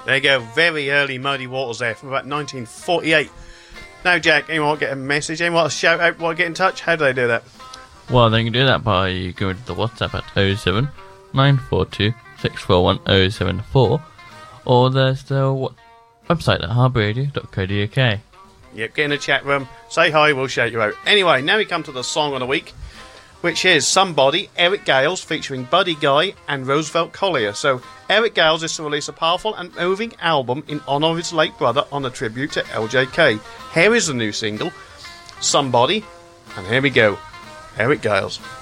There you go, very early Muddy Waters there from about 1948. Now, Jack, anyone want to get a message? Anyone want to shout out, want to get in touch? How do they do that? Well, they can do that by going to the WhatsApp at 07 942 641 074, or there's the website at harbourradio.co.uk. Yep, get in the chat room, say hi, we'll shout you out. Anyway, now we come to the song of the week, which is Somebody, Eric Gales, featuring Buddy Guy and Roosevelt Collier. So, Eric Gales is to release a powerful and moving album in honour of his late brother on a tribute to LJK. Here is the new single, Somebody, and here we go, Eric Gales.